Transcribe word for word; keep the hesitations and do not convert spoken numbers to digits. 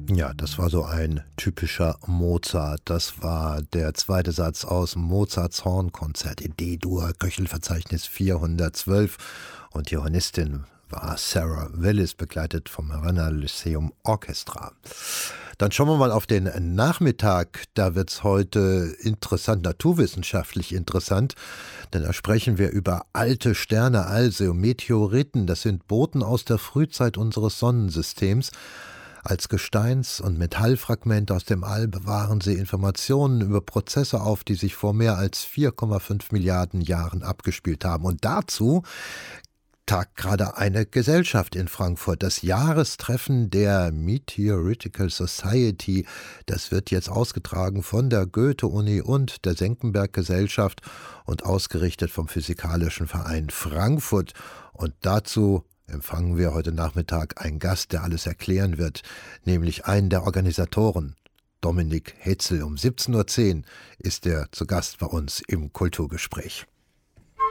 Ja, das war so ein typischer Mozart. Das war der zweite Satz aus Mozarts Hornkonzert in D-Dur, Köchelverzeichnis vierhundertzwölf. Und die Hornistin war Sarah Willis, begleitet vom Renner Lyceum Orchestra. Dann schauen wir mal auf den Nachmittag. Da wird es heute interessant, naturwissenschaftlich interessant, denn da sprechen wir über alte Sterne, also Meteoriten. Das sind Boten aus der Frühzeit unseres Sonnensystems. Als Gesteins- und Metallfragmente aus dem All bewahren sie Informationen über Prozesse auf, die sich vor mehr als vier Komma fünf Milliarden Jahren abgespielt haben. Und dazu tagt gerade eine Gesellschaft in Frankfurt. Das Jahrestreffen der Meteoritical Society, das wird jetzt ausgetragen von der Goethe-Uni und der Senckenberg-Gesellschaft und ausgerichtet vom Physikalischen Verein Frankfurt. Und dazu empfangen wir heute Nachmittag einen Gast, der alles erklären wird, nämlich einen der Organisatoren, Dominik Hetzel. Um siebzehn Uhr zehn ist er zu Gast bei uns im Kulturgespräch.